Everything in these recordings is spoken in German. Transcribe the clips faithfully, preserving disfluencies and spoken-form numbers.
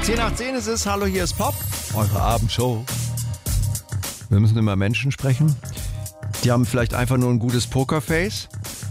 zehn nach zehn ist es. Hallo, hier ist Pop, eure Abendshow. Wir müssen über Menschen sprechen. Die haben vielleicht einfach nur ein gutes Pokerface.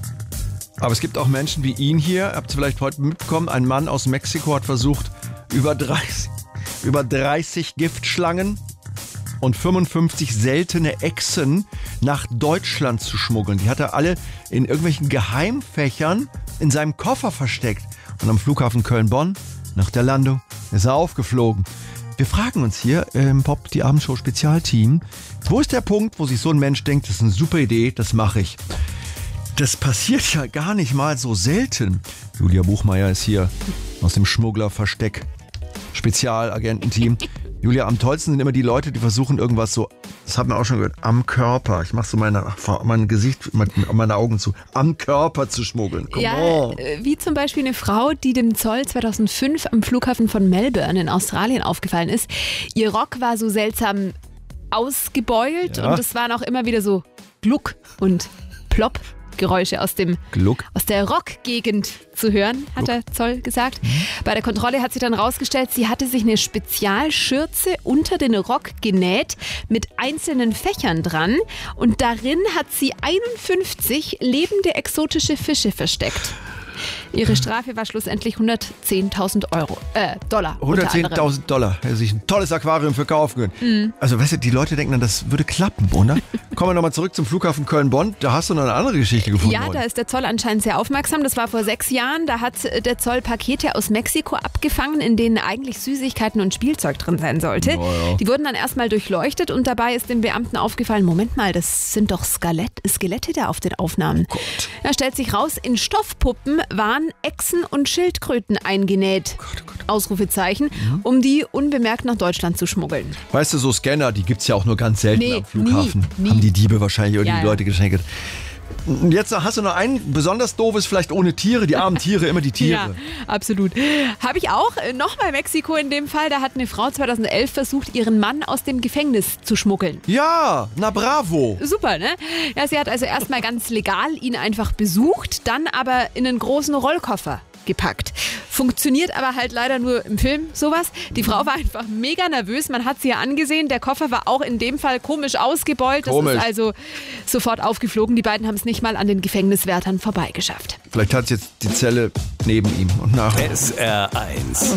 Aber es gibt auch Menschen wie ihn hier. Habt ihr vielleicht heute mitbekommen? Ein Mann aus Mexiko hat versucht, über dreißig, über dreißig Giftschlangen und fünfundfünfzig seltene Echsen nach Deutschland zu schmuggeln. Die hat er alle in irgendwelchen Geheimfächern in seinem Koffer versteckt. Und am Flughafen Köln-Bonn, nach der Landung, ist er aufgeflogen. Wir fragen uns hier im Pop, die Abendshow Spezialteam, wo ist der Punkt, wo sich so ein Mensch denkt, das ist eine super Idee, das mache ich. Das passiert ja gar nicht mal so selten. Julia Buchmeier ist hier aus dem Schmugglerversteck Spezialagententeam. Julia, am tollsten sind immer die Leute, die versuchen irgendwas so, das hat man auch schon gehört, am Körper. Ich mache so meine, mein Gesicht, meine Augen zu, am Körper zu schmuggeln. Come ja, on. Wie zum Beispiel eine Frau, die dem Zoll zweitausendfünf am Flughafen von Melbourne in Australien aufgefallen ist. Ihr Rock war so seltsam ausgebeult Ja. und es waren auch immer wieder so Gluck und Plopp. Geräusche aus dem Gluck. aus der Rockgegend zu hören, hat der Zoll gesagt. Mhm. Bei der Kontrolle hat sich dann rausgestellt, sie hatte sich eine Spezialschürze unter den Rock genäht mit einzelnen Fächern dran und darin hat sie einundfünfzig lebende exotische Fische versteckt. Ihre Strafe war schlussendlich hundertzehntausend Euro, äh, Dollar. hundertzehntausend Dollar. Hätte sich ein tolles Aquarium für kaufen können. Mhm. Also, weißt du, die Leute denken dann, das würde klappen, oder? Kommen wir nochmal zurück zum Flughafen Köln-Bonn. Da hast du noch eine andere Geschichte gefunden. Ja, heute. Da ist der Zoll anscheinend sehr aufmerksam. Das war vor sechs Jahren. Da hat der Zoll Pakete aus Mexiko abgefangen, in denen eigentlich Süßigkeiten und Spielzeug drin sein sollte. Oh ja. Die wurden dann erstmal durchleuchtet und dabei ist den Beamten aufgefallen, Moment mal, das sind doch Skelett, Skelette da auf den Aufnahmen. Oh Gott. Da stellt sich raus, in Stoffpuppen waren Echsen und Schildkröten eingenäht. Oh Gott, oh Gott. Ausrufezeichen, mhm. um die unbemerkt nach Deutschland zu schmuggeln. Weißt du, so Scanner, die gibt es ja auch nur ganz selten Nee, am Flughafen. nie, nie. Haben die Diebe wahrscheinlich irgendwie Ja, die ja. Leute geschenkt. Und jetzt hast du noch ein besonders doofes, vielleicht ohne Tiere, die armen Tiere, immer die Tiere. Ja, absolut. Habe ich auch. Nochmal Mexiko in dem Fall. Da hat eine Frau zweitausendelf versucht, ihren Mann aus dem Gefängnis zu schmuggeln. Ja, na bravo. Super, ne? Ja, sie hat also erstmal ganz legal ihn einfach besucht, dann aber in einen großen Rollkoffer gepackt. Funktioniert aber halt leider nur im Film sowas. Die Frau war einfach mega nervös. Man hat sie ja angesehen. Der Koffer war auch in dem Fall komisch ausgebeult. Das Komisch. ist also sofort aufgeflogen. Die beiden haben es nicht mal an den Gefängniswärtern vorbeigeschafft. Vielleicht hat es jetzt die Zelle neben ihm und nach. S R eins